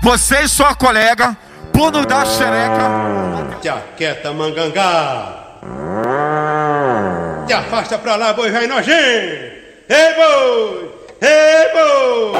você e sua colega, por não dar xereca. Te aquieta, mangangá. Te afasta pra lá, boi velho nojento. Ei, boi! Ei, boi!